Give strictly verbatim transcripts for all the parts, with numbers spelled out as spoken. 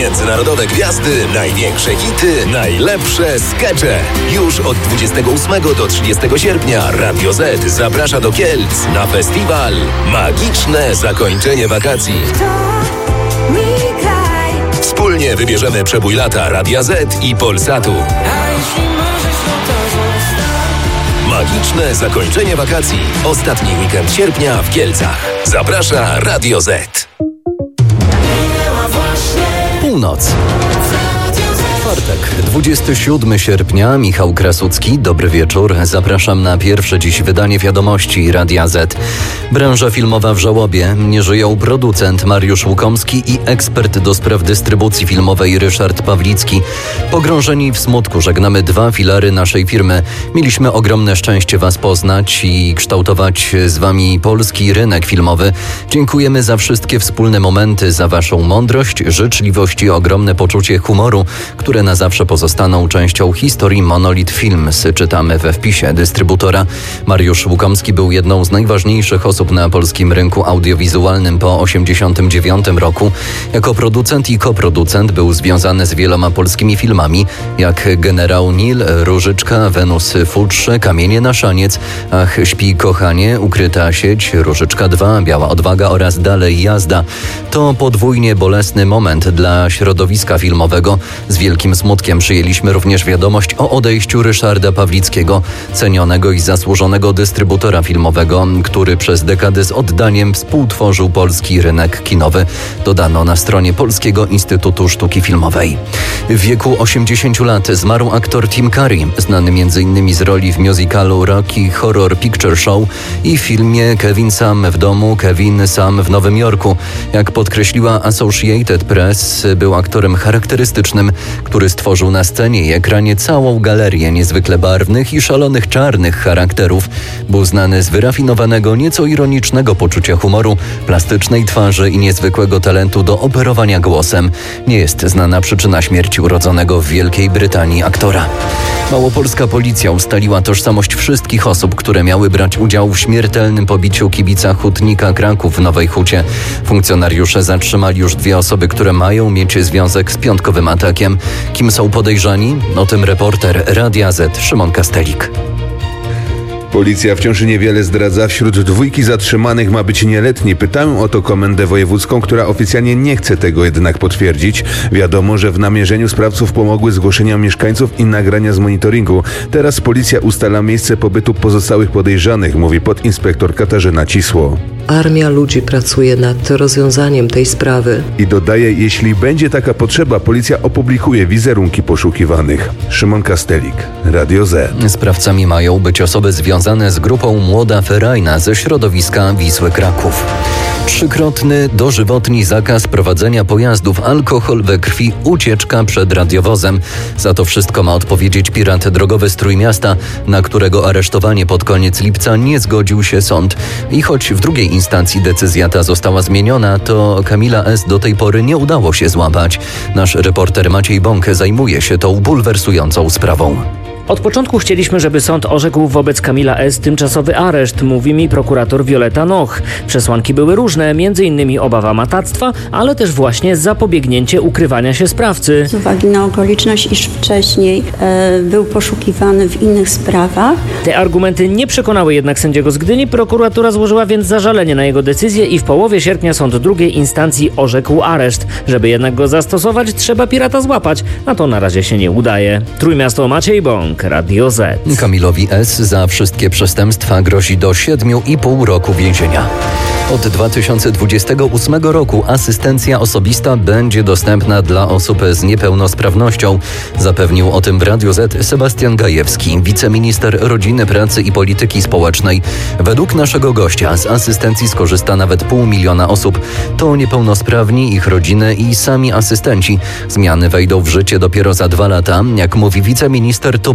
Międzynarodowe gwiazdy, największe hity, najlepsze skacze. Już od dwudziestego ósmego do trzydziestego sierpnia Radio Z zaprasza do Kielc na festiwal Magiczne Zakończenie Wakacji. Wspólnie wybierzemy przebój lata Radia Z i Polsatu. Magiczne Zakończenie Wakacji. Ostatni weekend sierpnia w Kielcach. Zaprasza Radio Z. Północ. Czwartek, dwudziestego siódmego sierpnia, Michał Krasucki. Dobry wieczór. Zapraszam na pierwsze dziś wydanie wiadomości Radia Z. Branża filmowa w żałobie. Nie żyją producent Mariusz Łukomski i ekspert do spraw dystrybucji filmowej Ryszard Pawlicki. Pogrążeni w smutku żegnamy dwa filary naszej firmy. Mieliśmy ogromne szczęście Was poznać i kształtować z Wami polski rynek filmowy. Dziękujemy za wszystkie wspólne momenty, za Waszą mądrość, życzliwość i ogromne poczucie humoru, które na zawsze pozostaną częścią historii Monolit Films, czytamy we wpisie dystrybutora. Mariusz Łukomski był jedną z najważniejszych osób na polskim rynku audiowizualnym po osiemdziesiątym dziewiątym roku. Jako producent i koproducent był związany z wieloma polskimi filmami, jak Generał Nil, Różyczka, Wenus Futrze, Kamienie na szaniec, Ach, śpi kochanie, Ukryta sieć, Różyczka dwa, Biała odwaga oraz Dalej jazda. To podwójnie bolesny moment dla środowiska filmowego. Z wielkim smutkiem przyjęliśmy również wiadomość o odejściu Ryszarda Pawlickiego, cenionego i zasłużonego dystrybutora filmowego, który przez dekady z oddaniem współtworzył polski rynek kinowy. Dodano na stronie Polskiego Instytutu Sztuki Filmowej. W wieku osiemdziesięciu lat zmarł aktor Tim Curry, znany między innymi z roli w musicalu Rocky Horror Picture Show i w filmie Kevin sam w domu, Kevin sam w Nowym Jorku. Jak podkreśliła Associated Press, był aktorem charakterystycznym, który stworzył na scenie i ekranie całą galerię niezwykle barwnych i szalonych czarnych charakterów. Był znany z wyrafinowanego, nieco ironicznego poczucia humoru, plastycznej twarzy i niezwykłego talentu do operowania głosem. Nie jest znana przyczyna śmierci urodzonego w Wielkiej Brytanii aktora. Małopolska policja ustaliła tożsamość wszystkich osób, które miały brać udział w śmiertelnym pobiciu kibica Hutnika Kraków w Nowej Hucie. Funkcjonariusze zatrzymali już dwie osoby, które mają mieć związek z piątkowym atakiem. Kim są podejrzani? O tym reporter Radia Z Szymon Kastelik. Policja wciąż niewiele zdradza. Wśród dwójki zatrzymanych ma być nieletni. Pytałem o to komendę wojewódzką, która oficjalnie nie chce tego jednak potwierdzić. Wiadomo, że w namierzeniu sprawców pomogły zgłoszenia mieszkańców i nagrania z monitoringu. Teraz policja ustala miejsce pobytu pozostałych podejrzanych, mówi podinspektor Katarzyna Cisło. Armia ludzi pracuje nad rozwiązaniem tej sprawy. I dodaje, jeśli będzie taka potrzeba, policja opublikuje wizerunki poszukiwanych. Szymon Kastelik, Radio Z. Sprawcami mają być osoby związane z grupą Młoda Ferajna ze środowiska Wisły Kraków. Trzykrotny dożywotni zakaz prowadzenia pojazdów, alkohol we krwi, ucieczka przed radiowozem. Za to wszystko ma odpowiedzieć pirat drogowy z Trójmiasta, na którego aresztowanie pod koniec lipca nie zgodził się sąd. I choć w drugiej instancji decyzja ta została zmieniona, to Kamila S. do tej pory nie udało się złapać. Nasz reporter Maciej Bąk zajmuje się tą bulwersującą sprawą. Od początku chcieliśmy, żeby sąd orzekł wobec Kamila S. tymczasowy areszt, mówi mi prokurator Wioleta Noch. Przesłanki były różne, między innymi obawa matactwa, ale też właśnie zapobiegnięcie ukrywania się sprawcy. Z uwagi na okoliczność, iż wcześniej e, był poszukiwany w innych sprawach. Te argumenty nie przekonały jednak sędziego z Gdyni. Prokuratura złożyła więc zażalenie na jego decyzję i w połowie sierpnia sąd drugiej instancji orzekł areszt. Żeby jednak go zastosować, trzeba pirata złapać. A to na razie się nie udaje. Trójmiasto, Maciej Bąk, Radio Z. Kamilowi S. za wszystkie przestępstwa grozi do siedmiu i pół roku więzienia. Od dwa tysiące dwudziestego ósmego roku asystencja osobista będzie dostępna dla osób z niepełnosprawnością. Zapewnił o tym w Radiu Z Sebastian Gajewski, wiceminister rodziny, pracy i polityki społecznej. Według naszego gościa z asystencji skorzysta nawet pół miliona osób. To niepełnosprawni, ich rodziny i sami asystenci. Zmiany wejdą w życie dopiero za dwa lata. Jak mówi wiceminister, to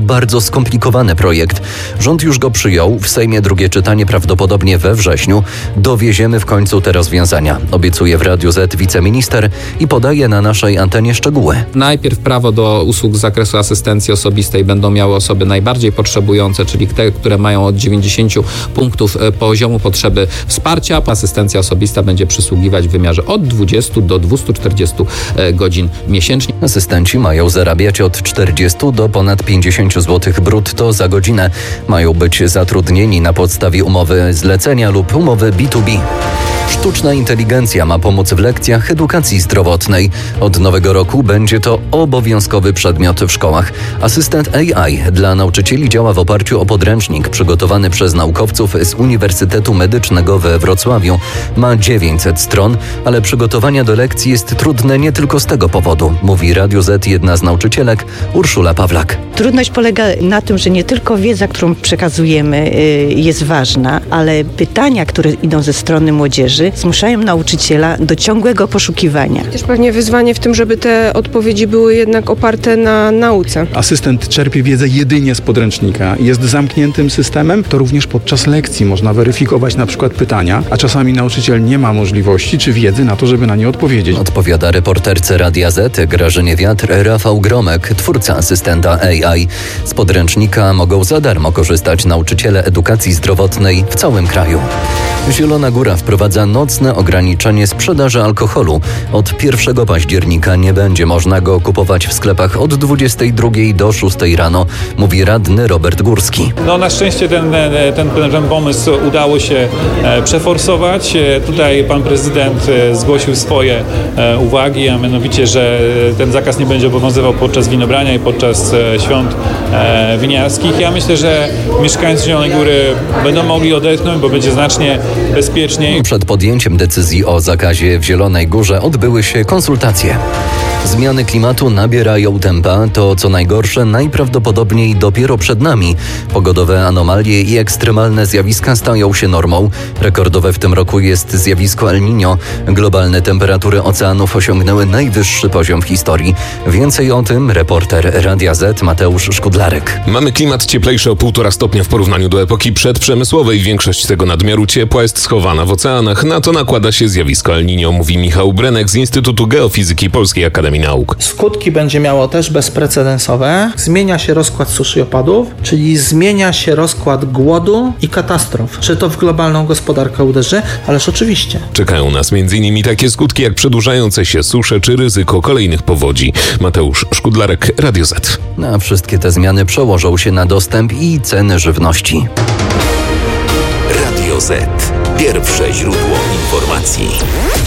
bardzo skomplikowany projekt. Rząd już go przyjął, w Sejmie drugie czytanie prawdopodobnie we wrześniu. Dowieziemy w końcu te rozwiązania, obiecuje w Radiu Z wiceminister i podaje na naszej antenie szczegóły. Najpierw prawo do usług z zakresu asystencji osobistej będą miały osoby najbardziej potrzebujące, czyli te, które mają od dziewięćdziesięciu punktów poziomu potrzeby wsparcia. Asystencja osobista będzie przysługiwać w wymiarze od dwudziestu do dwustu czterdziestu godzin miesięcznie. Asystenci mają zarabiać od czterdziestu do ponad pięćdziesięciu złotych brutto za godzinę. Mają być zatrudnieni na podstawie umowy zlecenia lub umowy B dwa B. Sztuczna inteligencja ma pomóc w lekcjach edukacji zdrowotnej. Od nowego roku będzie to obowiązkowy przedmiot w szkołach. Asystent A I dla nauczycieli działa w oparciu o podręcznik przygotowany przez naukowców z Uniwersytetu Medycznego we Wrocławiu. Ma dziewięćset stron, ale przygotowanie do lekcji jest trudne nie tylko z tego powodu, mówi Radiu Z jedna z nauczycielek, Urszula Pawlak. Trudność polega na tym, że nie tylko wiedza, którą przekazujemy, jest ważna, ale pytania, które idą ze strony młodzieży, zmuszają nauczyciela do ciągłego poszukiwania. Też pewnie wyzwanie w tym, żeby te odpowiedzi były jednak oparte na nauce. Asystent czerpie wiedzę jedynie z podręcznika. Jest zamkniętym systemem, to również podczas lekcji można weryfikować na przykład pytania, a czasami nauczyciel nie ma możliwości czy wiedzy na to, żeby na nie odpowiedzieć. Odpowiada reporterce Radia Z Grażynie Wiatr Rafał Gromek, twórca asystenta A I. Z podręcznika mogą za darmo korzystać nauczyciele edukacji zdrowotnej w całym kraju. Zielona Góra wprowadza nocne ograniczenie sprzedaży alkoholu. Od pierwszego października nie będzie można go kupować w sklepach od dwudziestej drugiej do szóstej rano, mówi radny Robert Górski. No na szczęście ten, ten, ten, ten pomysł udało się przeforsować. Tutaj pan prezydent zgłosił swoje uwagi, a mianowicie, że ten zakaz nie będzie obowiązywał podczas winobrania i podczas świąt winiarskich. Ja myślę, że mieszkańcy Zielonej Góry będą mogli odetchnąć, bo będzie znacznie bezpieczniej. Przed podjęciem decyzji o zakazie w Zielonej Górze odbyły się konsultacje. Zmiany klimatu nabierają tempa, to co najgorsze najprawdopodobniej dopiero przed nami. Pogodowe anomalie i ekstremalne zjawiska stają się normą. Rekordowe w tym roku jest zjawisko El Niño. Globalne temperatury oceanów osiągnęły najwyższy poziom w historii. Więcej o tym reporter Radia Z Mateusz Szkudlarek. Mamy klimat cieplejszy o półtora stopnia w porównaniu do epoki przedprzemysłowej. Większość tego nadmiaru ciepła jest schowana w oceanach. Na to nakłada się zjawisko El Niño, mówi Michał Brenek z Instytutu Geofizyki Polskiej Akademii Nauk. Skutki będzie miało też bezprecedensowe. Zmienia się rozkład suszy i opadów, czyli zmienia się rozkład głodu i katastrof. Czy to w globalną gospodarkę uderzy? Ależ oczywiście. Czekają nas między innymi takie skutki jak przedłużające się susze czy ryzyko kolejnych powodzi. Mateusz Szkudlarek, Radio Z. Na wszystkie te zmiany przełożą się na dostęp i ceny żywności. Radio Z. Pierwsze źródło informacji.